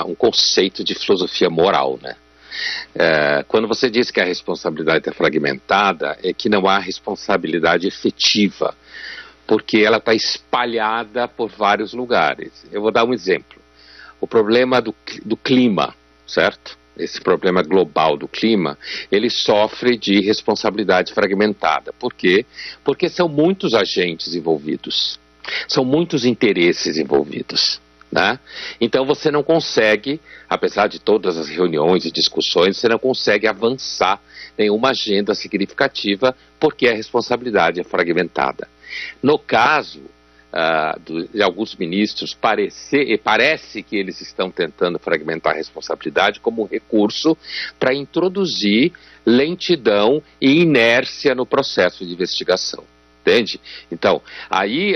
um conceito de filosofia moral, né? Quando você diz que a responsabilidade é fragmentada, é que não há responsabilidade efetiva, porque ela está espalhada por vários lugares. Eu vou dar um exemplo. O problema do clima, certo? Esse problema global do clima, ele sofre de responsabilidade fragmentada. Por quê? Porque são muitos agentes envolvidos, são muitos interesses envolvidos, né? Então você não consegue, apesar de todas as reuniões e discussões, você não consegue avançar nenhuma agenda significativa porque a responsabilidade é fragmentada. No caso de alguns ministros, parece que eles estão tentando fragmentar a responsabilidade como um recurso para introduzir lentidão e inércia no processo de investigação, entende? Então, aí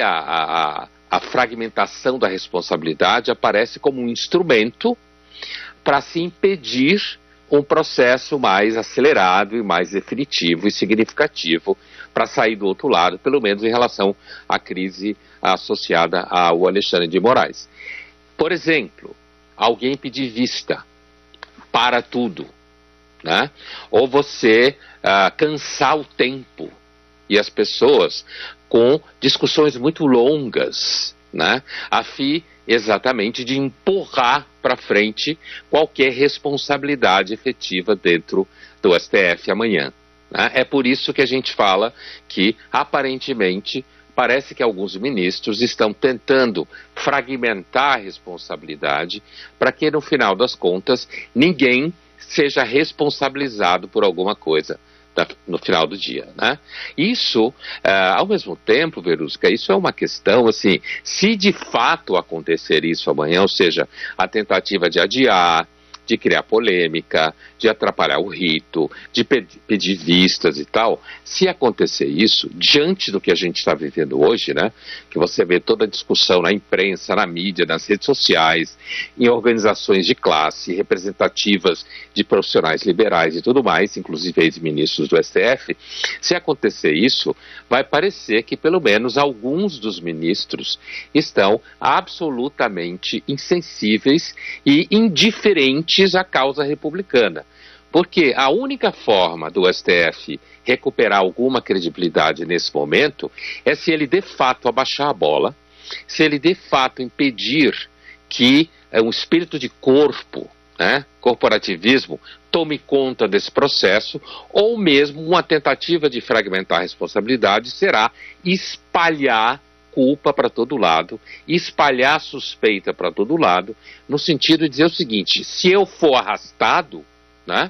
a fragmentação da responsabilidade aparece como um instrumento para se impedir um processo mais acelerado e mais definitivo e significativo para sair do outro lado, pelo menos em relação à crise associada ao Alexandre de Moraes. Por exemplo, alguém pedir vista para tudo, né? Ou você cansar o tempo e as pessoas com discussões muito longas, né? A fim exatamente de empurrar para frente qualquer responsabilidade efetiva dentro do STF amanhã. É por isso que a gente fala que, aparentemente, parece que alguns ministros estão tentando fragmentar a responsabilidade para que, no final das contas, ninguém seja responsabilizado por alguma coisa no final do dia, né? Isso, ao mesmo tempo, Verusca, isso é uma questão, assim, se de fato acontecer isso amanhã, ou seja, a tentativa de adiar, de criar polêmica, de atrapalhar o rito, de pedir vistas e tal, se acontecer isso, diante do que a gente está vivendo hoje, né, que você vê toda a discussão na imprensa, na mídia, nas redes sociais, em organizações de classe, representativas de profissionais liberais e tudo mais, inclusive ex-ministros do STF, se acontecer isso, vai parecer que pelo menos alguns dos ministros estão absolutamente insensíveis e indiferentes à causa republicana. Porque a única forma do STF recuperar alguma credibilidade nesse momento é se ele de fato abaixar a bola, se ele de fato impedir que um espírito de corpo, né, corporativismo, tome conta desse processo, ou mesmo uma tentativa de fragmentar a responsabilidade será espalhar culpa para todo lado, espalhar suspeita para todo lado, no sentido de dizer o seguinte: se eu for arrastado, né,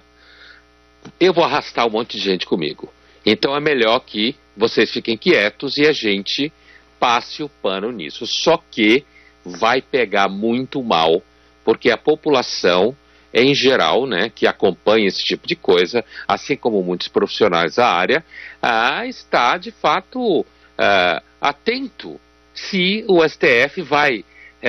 eu vou arrastar um monte de gente comigo. Então é melhor que vocês fiquem quietos e a gente passe o pano nisso. Só que vai pegar muito mal, porque a população, em geral, né, que acompanha esse tipo de coisa, assim como muitos profissionais da área, está de fato atento se o STF vai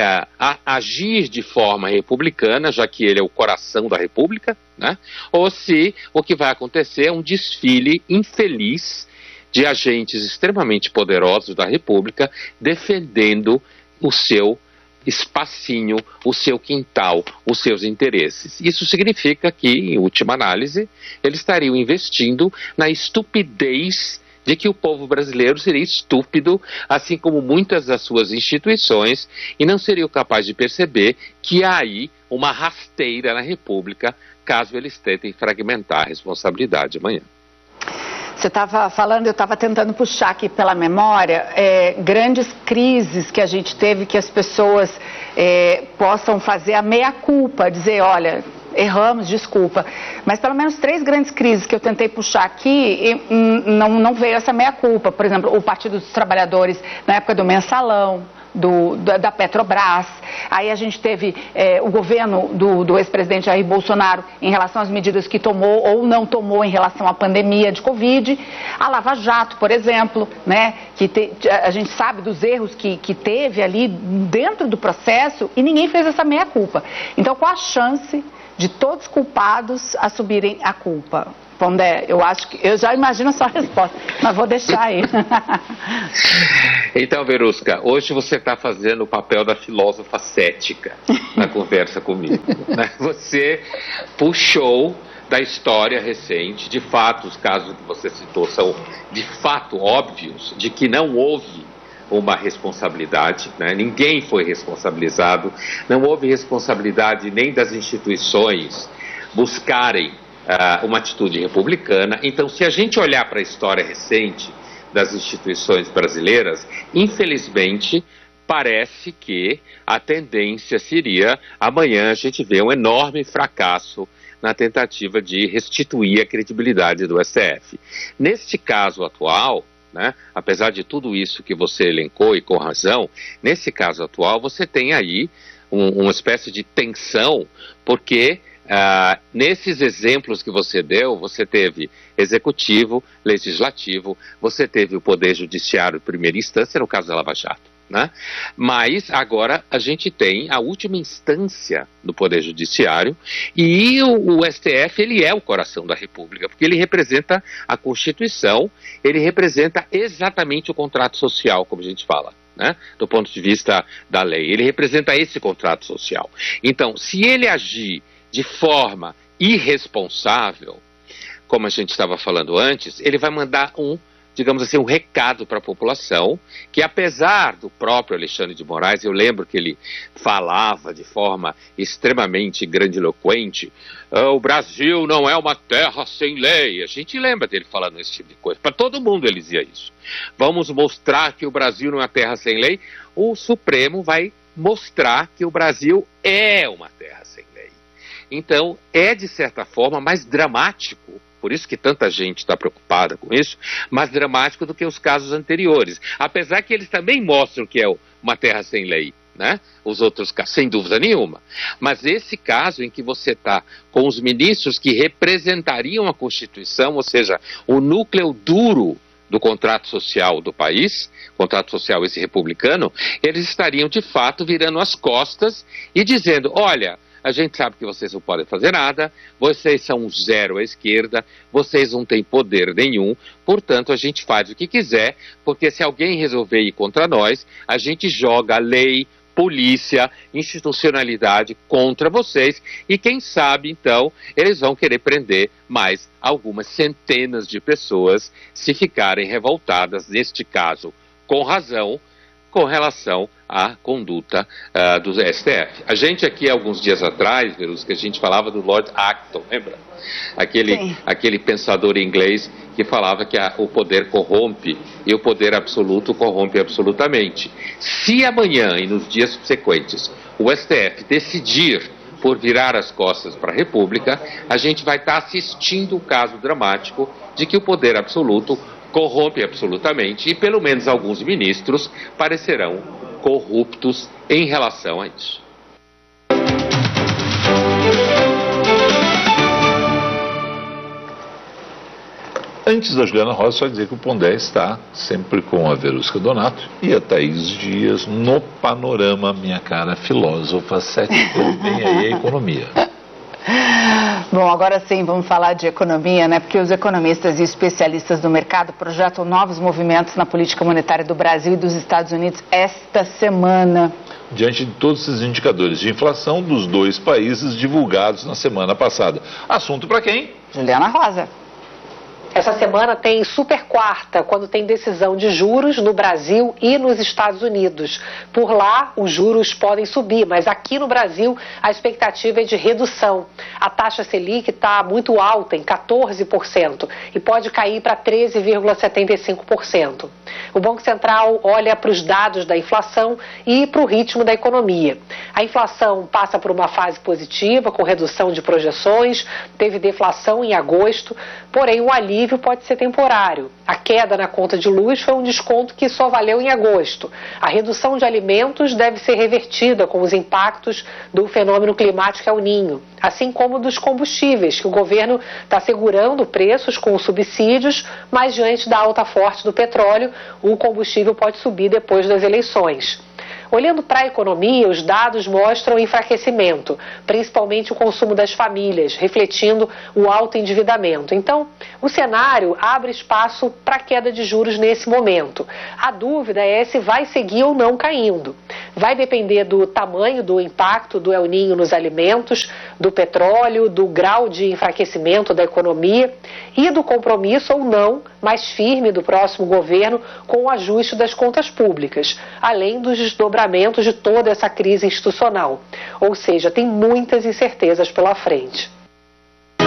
agir de forma republicana, já que ele é o coração da República, né? Ou se o que vai acontecer é um desfile infeliz de agentes extremamente poderosos da República defendendo o seu espacinho, o seu quintal, os seus interesses. Isso significa que, em última análise, eles estariam investindo na estupidez de que o povo brasileiro seria estúpido, assim como muitas das suas instituições, e não seriam capazes de perceber que há aí uma rasteira na República, caso eles tentem fragmentar a responsabilidade amanhã. Você estava falando, eu estava tentando puxar aqui pela memória, grandes crises que a gente teve, que as pessoas possam fazer a meia-culpa, dizer, olha, erramos, desculpa. Mas pelo menos 3 grandes crises que eu tentei puxar aqui, não veio essa meia-culpa. Por exemplo, o Partido dos Trabalhadores, na época do mensalão, da Petrobras. Aí a gente teve o governo do ex-presidente Jair Bolsonaro em relação às medidas que tomou ou não tomou em relação à pandemia de Covid. A Lava Jato, por exemplo, né, a gente sabe dos erros que teve ali dentro do processo e ninguém fez essa meia-culpa. Então, qual a chance de todos culpados assumirem a culpa? Pondé, eu já imagino a sua resposta, mas vou deixar aí. Então, Verusca, hoje você está fazendo o papel da filósofa cética na conversa comigo, né? Você puxou da história recente, de fato, os casos que você citou são de fato óbvios, de que não houve uma responsabilidade, né? Ninguém foi responsabilizado, não houve responsabilidade nem das instituições buscarem uma atitude republicana. Então, se a gente olhar para a história recente das instituições brasileiras, infelizmente, parece que a tendência seria amanhã a gente ver um enorme fracasso na tentativa de restituir a credibilidade do STF. Neste caso atual, né, apesar de tudo isso que você elencou e com razão, nesse caso atual você tem aí uma espécie de tensão, porque nesses exemplos que você deu, você teve executivo, legislativo, você teve o poder judiciário de primeira instância, no caso da Lava Jato, né? Mas agora a gente tem a última instância do poder judiciário e o STF, ele é o coração da República, porque ele representa a Constituição, ele representa exatamente o contrato social, como a gente fala, né? Do ponto de vista da lei, ele representa esse contrato social. Então, se ele agir de forma irresponsável, como a gente estava falando antes, ele vai mandar digamos assim, um recado para a população, que apesar do próprio Alexandre de Moraes, eu lembro que ele falava de forma extremamente grandiloquente, o Brasil não é uma terra sem lei. A gente lembra dele falando esse tipo de coisa. Para todo mundo ele dizia isso. Vamos mostrar que o Brasil não é uma terra sem lei. O Supremo vai mostrar que o Brasil é uma terra sem lei. Então, é de certa forma mais dramático, por isso que tanta gente está preocupada com isso, mais dramático do que os casos anteriores. Apesar que eles também mostram que é uma terra sem lei, né? Os outros casos, sem dúvida nenhuma. Mas esse caso em que você está com os ministros que representariam a Constituição, ou seja, o núcleo duro do contrato social do país, contrato social esse republicano, eles estariam de fato virando as costas e dizendo, olha, a gente sabe que vocês não podem fazer nada, vocês são um zero à esquerda, vocês não têm poder nenhum, portanto a gente faz o que quiser, porque se alguém resolver ir contra nós, a gente joga a lei, polícia, institucionalidade contra vocês e quem sabe então eles vão querer prender mais algumas centenas de pessoas se ficarem revoltadas, neste caso com razão, com relação à conduta do STF. A gente aqui, alguns dias atrás, Verusca, que a gente falava do Lord Acton, lembra? Aquele pensador inglês que falava que o poder corrompe e o poder absoluto corrompe absolutamente. Se amanhã e nos dias subsequentes o STF decidir por virar as costas para a República, a gente vai estar assistindo um caso dramático de que o poder absoluto corrompe absolutamente e pelo menos alguns ministros parecerão corruptos em relação a isso. Antes da Juliana Rosa, só dizer que o Pondé está sempre com a Verusca Donato e a Thaís Dias no Panorama, minha cara filósofa cética. Vem aí a economia. Bom, agora sim, vamos falar de economia, né? Porque os economistas e especialistas do mercado projetam novos movimentos na política monetária do Brasil e dos Estados Unidos esta semana. Diante de todos esses indicadores de inflação dos dois países divulgados na semana passada. Assunto para quem? Juliana Rosa. Essa semana tem super quarta, quando tem decisão de juros no Brasil e nos Estados Unidos. Por lá, os juros podem subir, mas aqui no Brasil a expectativa é de redução. A taxa Selic está muito alta, em 14%, e pode cair para 13,75%. O Banco Central olha para os dados da inflação e para o ritmo da economia. A inflação passa por uma fase positiva, com redução de projeções, teve deflação em agosto, porém o alívio pode ser temporário. A queda na conta de luz foi um desconto que só valeu em agosto. A redução de alimentos deve ser revertida com os impactos do fenômeno climático El Niño, assim como dos combustíveis, que o governo está segurando preços com subsídios, mas diante da alta forte do petróleo, o combustível pode subir depois das eleições. Olhando para a economia, os dados mostram enfraquecimento, principalmente o consumo das famílias, refletindo o alto endividamento. Então, o cenário abre espaço para queda de juros nesse momento. A dúvida é se vai seguir ou não caindo. Vai depender do tamanho do impacto do El Niño nos alimentos, do petróleo, do grau de enfraquecimento da economia e do compromisso ou não mais firme do próximo governo com o ajuste das contas públicas, além dos desdobramentos de toda essa crise institucional. Ou seja, tem muitas incertezas pela frente.